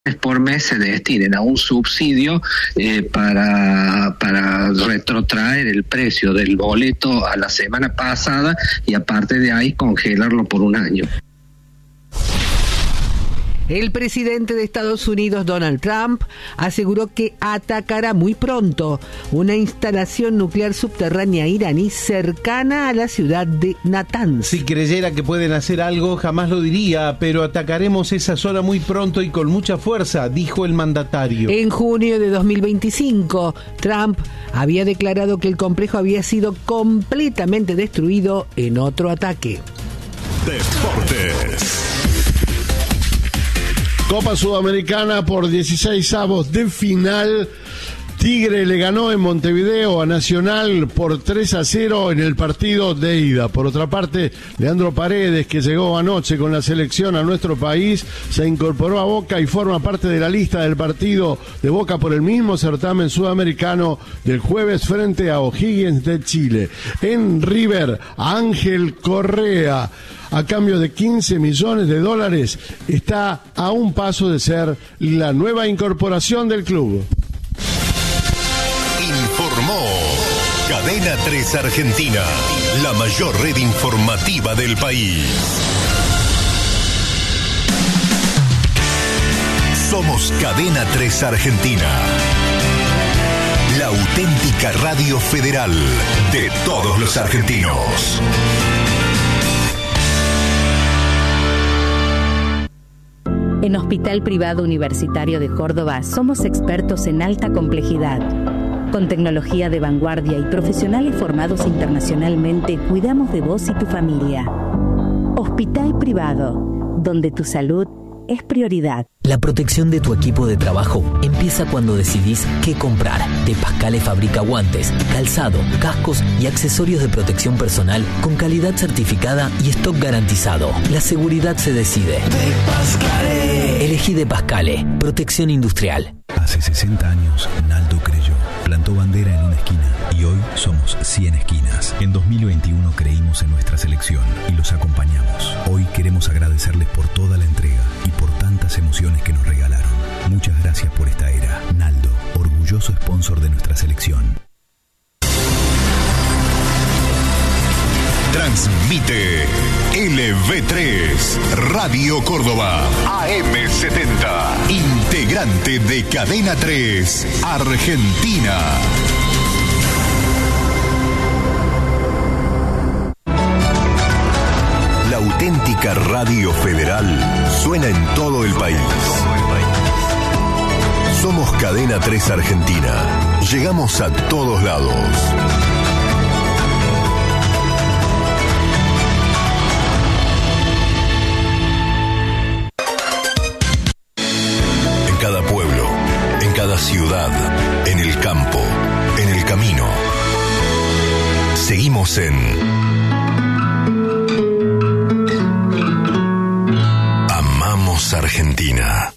por mes se destinen a un subsidio para retrotraer el precio del boleto a la semana pasada y aparte de ahí congelarlo por un año. El presidente de Estados Unidos, Donald Trump, aseguró que atacará muy pronto una instalación nuclear subterránea iraní cercana a la ciudad de Natanz. Si creyera que pueden hacer algo, jamás lo diría, pero atacaremos esa zona muy pronto y con mucha fuerza, dijo el mandatario. En junio de 2025, Trump había declarado que el complejo había sido completamente destruido en otro ataque. Deportes. Copa Sudamericana por 16avos de final. Tigre le ganó en Montevideo a Nacional por 3-0 en el partido de ida. Por otra parte, Leandro Paredes, que llegó anoche con la selección a nuestro país, se incorporó a Boca y forma parte de la lista del partido de Boca por el mismo certamen sudamericano del jueves frente a O'Higgins de Chile. En River, Ángel Correa, a cambio de $15 millones, está a un paso de ser la nueva incorporación del club. Informó Cadena 3 Argentina, la mayor red informativa del país. Somos Cadena 3 Argentina, la auténtica radio federal de todos los argentinos. En Hospital Privado Universitario de Córdoba somos expertos en alta complejidad. Con tecnología de vanguardia y profesionales formados internacionalmente, cuidamos de vos y tu familia. Hospital Privado, donde tu salud es prioridad. La protección de tu equipo de trabajo empieza cuando decidís qué comprar. De Pascale fabrica guantes, calzado, cascos y accesorios de protección personal con calidad certificada y stock garantizado. La seguridad se decide. De Pascale. Elegí De Pascale, protección industrial. Hace 60 años, Naldo creyó, plantó bandera en una esquina y hoy somos 100 esquinas. En 2021 creímos en nuestra selección y los acompañamos. Hoy queremos agradecerles por toda la entrega y por tantas emociones que nos regalaron. Muchas gracias por esta era. Naldo, orgulloso sponsor de nuestra selección. Transmite LV3 Radio Córdoba AM70, integrante de Cadena 3 Argentina. La auténtica radio federal suena en todo el país. Somos Cadena 3 Argentina. Llegamos a todos lados. En cada pueblo, en cada ciudad, en el campo, en el camino. Seguimos en Amamos Argentina.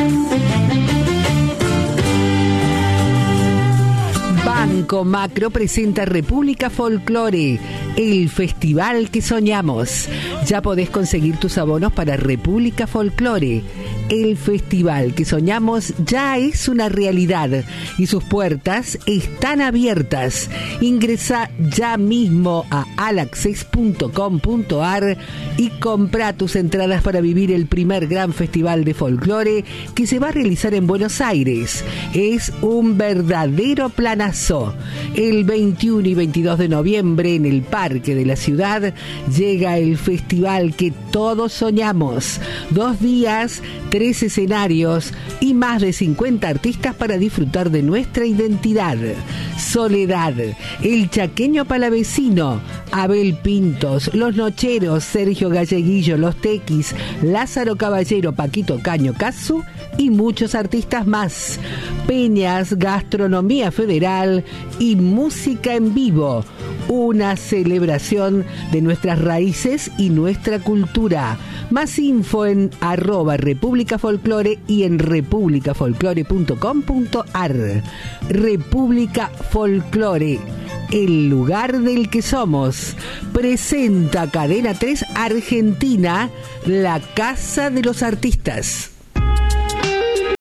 Banco Macro presenta República Folklore, el festival que soñamos. Ya podés conseguir tus abonos para República Folklore. El festival que soñamos ya es una realidad y sus puertas están abiertas. Ingresa ya mismo a alaccess.com.ar y compra tus entradas para vivir el primer gran festival de folclore que se va a realizar en Buenos Aires. Es un verdadero planazo. El 21 y 22 de noviembre en el Parque de la Ciudad llega el festival que todos soñamos. 2 días, 3 escenarios y más de 50 artistas para disfrutar de nuestra identidad. Soledad, El Chaqueño Palavecino, Abel Pintos, Los Nocheros, Sergio Galleguillo, Los Tequis, Lázaro Caballero, Paquito Caño Casu y muchos artistas más. Peñas, gastronomía federal y música en vivo. Una celebración de nuestras raíces y nuestra cultura. Más info en @República Folklore y en republicafolklore.com.ar. República Folklore, el lugar del que somos. Presenta Cadena 3 Argentina, la casa de los artistas.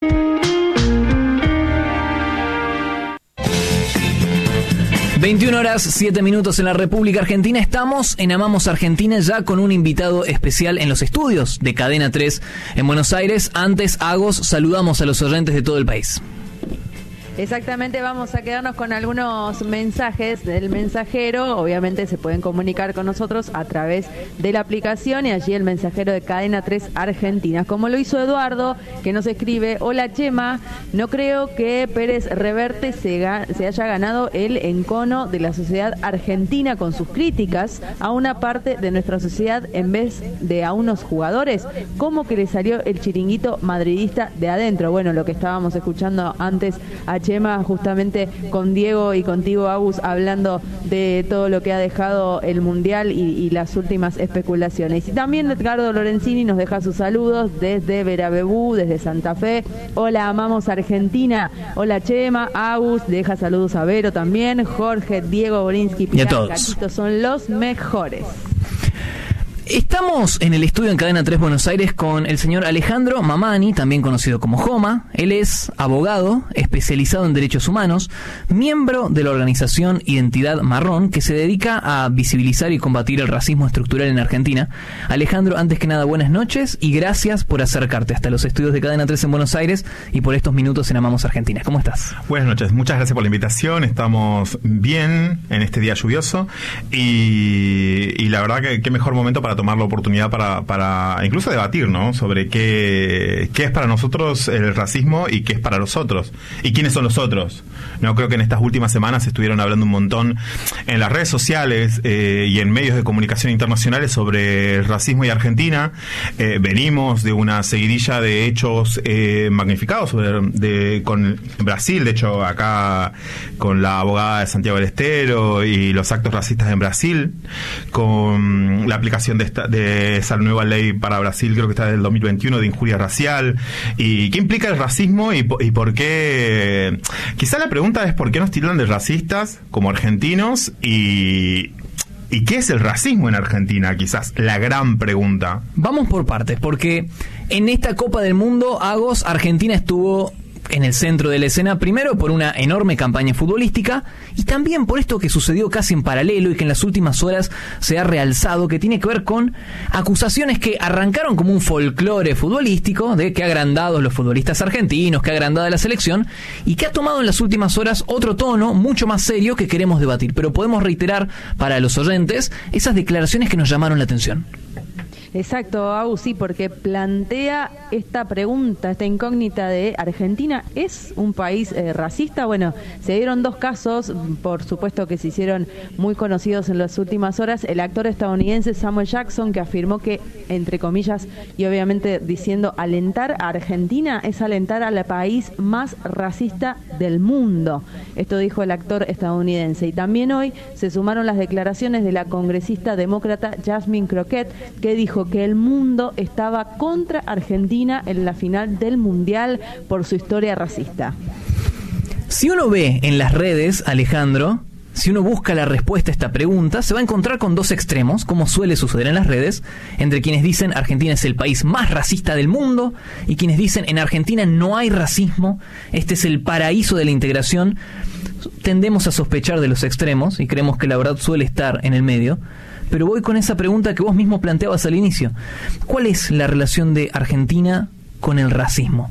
21 horas, 7 minutos en la República Argentina. Estamos en Amamos Argentina ya con un invitado especial en los estudios de Cadena 3 en Buenos Aires. Antes, Agos, saludamos a los oyentes de todo el país. Exactamente, vamos a quedarnos con algunos mensajes del mensajero. Obviamente se pueden comunicar con nosotros a través de la aplicación y allí el mensajero de Cadena 3 Argentina. Como lo hizo Eduardo, que nos escribe: hola Chema, no creo que Pérez Reverte se haya ganado el encono de la sociedad argentina con sus críticas a una parte de nuestra sociedad en vez de a unos jugadores. ¿Cómo que le salió el chiringuito madridista de adentro? Bueno, lo que estábamos escuchando antes a Chema, justamente con Diego y contigo, Agus, hablando de todo lo que ha dejado el Mundial y las últimas especulaciones. Y también Edgardo Lorenzini nos deja sus saludos desde Verabebú, desde Santa Fe. Hola, amamos Argentina. Hola Chema, Agus, deja saludos a Vero también. Jorge, Diego, Borinsky, Pilar, Cachito, son los mejores. Estamos en el estudio en Cadena 3 Buenos Aires con el señor Alejandro Mamani, también conocido como Joma. Él es abogado especializado en derechos humanos, miembro de la organización Identidad Marrón, que se dedica a visibilizar y combatir el racismo estructural en Argentina. Alejandro, antes que nada, buenas noches y gracias por acercarte hasta los estudios de Cadena 3 en Buenos Aires y por estos minutos en Amamos Argentina. ¿Cómo estás? Buenas noches, muchas gracias por la invitación. Estamos bien en este día lluvioso y la verdad que qué mejor momento para tomar la oportunidad para incluso debatir, ¿no?, sobre qué es para nosotros el racismo y qué es para los otros y quiénes son los otros. No, creo que en estas últimas semanas estuvieron hablando un montón en las redes sociales y en medios de comunicación internacionales sobre el racismo y Argentina. Venimos de una seguidilla de hechos magnificados con Brasil, de hecho acá con la abogada de Santiago del Estero y los actos racistas en Brasil, con la aplicación de esa nueva ley para Brasil, creo que está del 2021, de injuria racial. ¿Y qué implica el racismo y por qué? Quizá la pregunta es por qué nos tildan de racistas como argentinos y qué es el racismo en Argentina, quizás la gran pregunta. Vamos por partes, porque en esta Copa del Mundo, Agos, Argentina estuvo en el centro de la escena, primero por una enorme campaña futbolística y también por esto que sucedió casi en paralelo y que en las últimas horas se ha realzado, que tiene que ver con acusaciones que arrancaron como un folclore futbolístico de que agrandados los futbolistas argentinos, que agrandada la selección, y que ha tomado en las últimas horas otro tono mucho más serio que queremos debatir, pero podemos reiterar para los oyentes esas declaraciones que nos llamaron la atención. Exacto, Agus, sí, porque plantea esta pregunta, esta incógnita de ¿Argentina es un país racista? Bueno, se dieron dos casos, por supuesto que se hicieron muy conocidos en las últimas horas. El actor estadounidense Samuel Jackson, que afirmó que, entre comillas, y obviamente diciendo alentar a Argentina es alentar al país más racista del mundo. Esto dijo el actor estadounidense. Y también hoy se sumaron las declaraciones de la congresista demócrata Jasmine Crockett, que dijo que el mundo estaba contra Argentina en la final del Mundial por su historia racista. Si uno ve en las redes, Alejandro, si uno busca la respuesta a esta pregunta, se va a encontrar con dos extremos, como suele suceder en las redes, entre quienes dicen Argentina es el país más racista del mundo y quienes dicen en Argentina no hay racismo, este es el paraíso de la integración. Tendemos a sospechar de los extremos y creemos que la verdad suele estar en el medio. Pero voy con esa pregunta que vos mismo planteabas al inicio. ¿Cuál es la relación de Argentina con el racismo?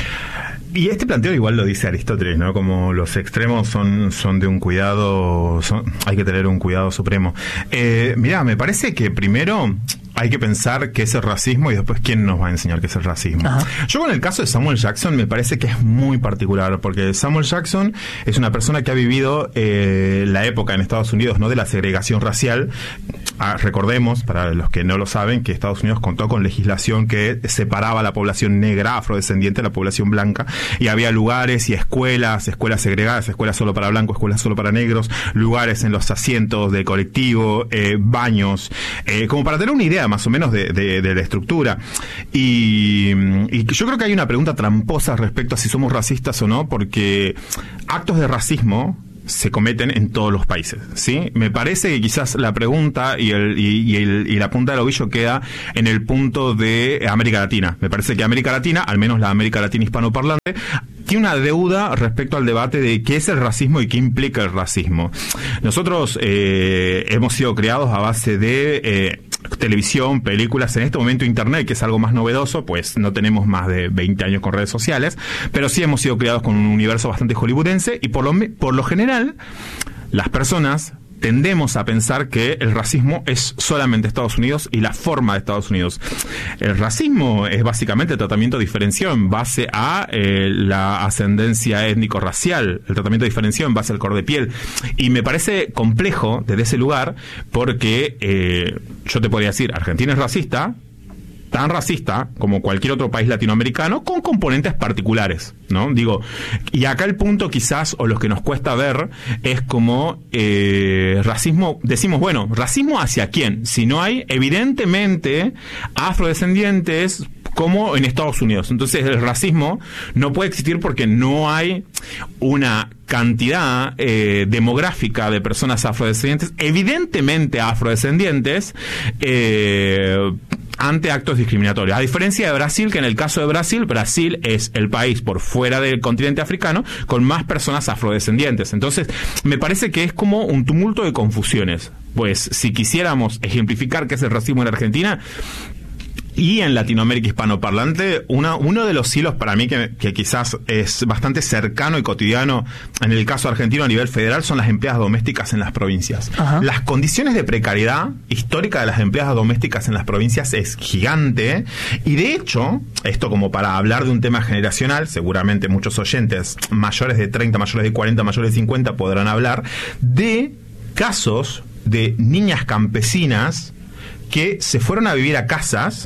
Y este planteo igual lo dice Aristóteles, ¿no? Como los extremos son de un cuidado, hay que tener un cuidado supremo. Mirá, me parece que primero hay que pensar qué es el racismo y después quién nos va a enseñar qué es el racismo. Ajá. Yo con el caso de Samuel Jackson me parece que es muy particular, porque Samuel Jackson es una persona que ha vivido la época en Estados Unidos, ¿no?, de la segregación racial. Recordemos, para los que no lo saben, que Estados Unidos contó con legislación que separaba a la población negra, afrodescendiente, de la población blanca, y había lugares y escuelas segregadas, escuelas solo para blancos, escuelas solo para negros, lugares en los asientos de colectivo, baños, como para tener una idea más o menos de la estructura. Y yo creo que hay una pregunta tramposa respecto a si somos racistas o no, porque actos de racismo se cometen en todos los países, ¿sí? Me parece que quizás la pregunta y la punta del ovillo queda en el punto de América Latina. Me parece que América Latina, al menos la América Latina hispanoparlante, tiene una deuda respecto al debate de qué es el racismo y qué implica el racismo. Nosotros hemos sido criados a base de televisión, películas, en este momento internet, que es algo más novedoso, pues no tenemos más de 20 años con redes sociales, pero sí hemos sido criados con un universo bastante hollywoodense y por lo general las personas tendemos a pensar que el racismo es solamente Estados Unidos y la forma de Estados Unidos. El racismo es básicamente el tratamiento diferenciado en base a la ascendencia étnico-racial, el tratamiento diferenciado en base al color de piel. Y me parece complejo desde ese lugar porque yo te podría decir, Argentina es racista, tan racista como cualquier otro país latinoamericano, con componentes particulares, ¿no? Digo, y acá el punto quizás, o lo que nos cuesta ver, es como racismo, decimos, bueno, ¿racismo hacia quién? Si no hay, evidentemente, afrodescendientes como en Estados Unidos. Entonces el racismo no puede existir porque no hay una cantidad demográfica de personas afrodescendientes, evidentemente afrodescendientes, ante actos discriminatorios. A diferencia de Brasil, que en el caso de Brasil es el país por fuera del continente africano con más personas afrodescendientes. Entonces, me parece que es como un tumulto de confusiones. Pues, si quisiéramos ejemplificar qué es el racismo en Argentina y en Latinoamérica hispanoparlante, uno de los hilos para mí que quizás es bastante cercano y cotidiano en el caso argentino a nivel federal son las empleadas domésticas en las provincias. Ajá. Las condiciones de precariedad histórica de las empleadas domésticas en las provincias es gigante, y de hecho, esto como para hablar de un tema generacional, seguramente muchos oyentes mayores de 30, mayores de 40, mayores de 50 podrán hablar de casos de niñas campesinas que se fueron a vivir a casas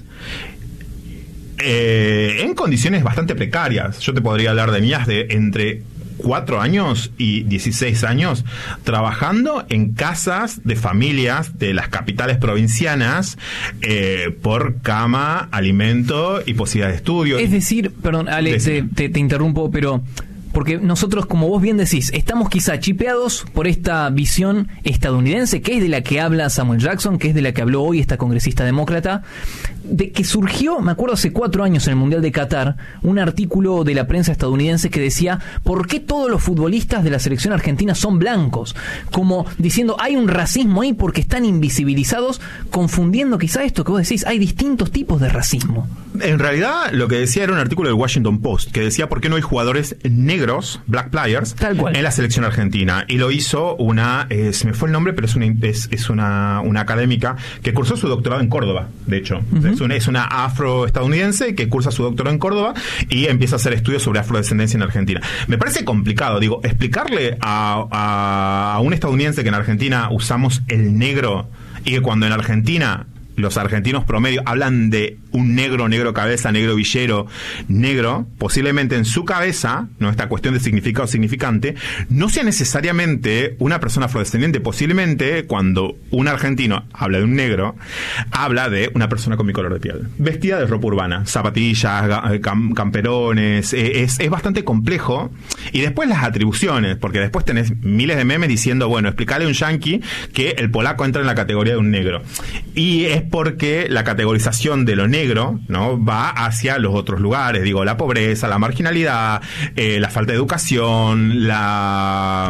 en condiciones bastante precarias. Yo te podría hablar de niñas de entre 4 años y 16 años trabajando en casas de familias de las capitales provincianas por cama, alimento y posibilidad de estudio. Es decir, perdón, Ale, te interrumpo, pero porque nosotros, como vos bien decís, estamos quizá chipeados por esta visión estadounidense, que es de la que habla Samuel Jackson, que es de la que habló hoy esta congresista demócrata, de que surgió, me acuerdo, hace 4 años en el Mundial de Qatar, un artículo de la prensa estadounidense que decía, ¿por qué todos los futbolistas de la selección argentina son blancos? Como diciendo, hay un racismo ahí porque están invisibilizados, confundiendo quizá esto que vos decís, hay distintos tipos de racismo. En realidad, lo que decía era un artículo del Washington Post, que decía por qué no hay jugadores negros, black players, en la selección argentina. Y lo hizo se me fue el nombre, pero es una académica que cursó su doctorado en Córdoba, de hecho. Uh-huh. Es una afroestadounidense que cursa su doctorado en Córdoba y empieza a hacer estudios sobre afrodescendencia en Argentina. Me parece complicado, digo, explicarle a un estadounidense que en Argentina usamos el negro y que cuando en Argentina los argentinos promedio hablan de un negro cabeza, negro villero, negro, posiblemente en su cabeza, no esta cuestión de significado significante, no sea necesariamente una persona afrodescendiente. Posiblemente cuando un argentino habla de un negro, habla de una persona con mi color de piel, vestida de ropa urbana, zapatillas, camperones, es bastante complejo. Y después las atribuciones, porque después tenés miles de memes diciendo, bueno, explicarle a un yanqui que el polaco entra en la categoría de un negro. Y es porque la categorización de lo negro, ¿no?, va hacia los otros lugares, digo, la pobreza, la marginalidad, la falta de educación, la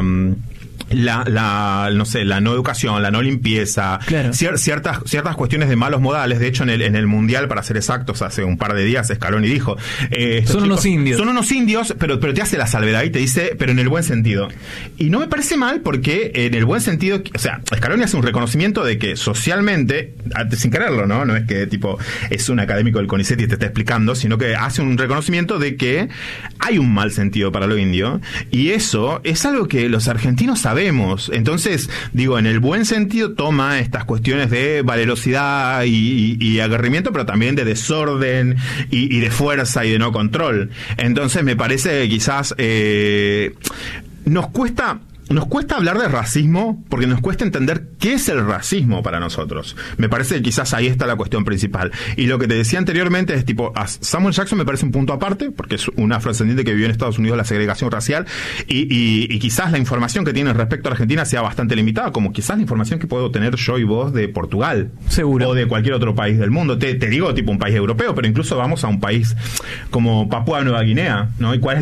no educación, la no limpieza, claro, ciertas cuestiones de malos modales. De hecho, en el Mundial, para ser exactos, hace un par de días Scaloni dijo, son unos indios, pero te hace la salvedad y te dice, pero en el buen sentido. Y no me parece mal, porque en el buen sentido, o sea, Scaloni hace un reconocimiento de que socialmente, sin quererlo, no es que tipo es un académico del CONICET y te está explicando, sino que hace un reconocimiento de que hay un mal sentido para lo indio, y eso es algo que los argentinos sabemos. Entonces, digo, en el buen sentido toma estas cuestiones de valerosidad y aguerrimiento, pero también de desorden y de fuerza y de no control. Entonces me parece que quizás nos cuesta nos cuesta hablar de racismo porque nos cuesta entender qué es el racismo para nosotros. Me parece que quizás ahí está la cuestión principal. Y lo que te decía anteriormente es tipo, a Samuel Jackson me parece un punto aparte, porque es un afrodescendiente que vivió en Estados Unidos la segregación racial, y quizás la información que tiene respecto a Argentina sea bastante limitada, como quizás la información que puedo tener yo y vos de Portugal. Seguro. O de cualquier otro país del mundo. Te digo tipo un país europeo, pero incluso vamos a un país como Papúa Nueva Guinea, ¿no? ¿Y cuál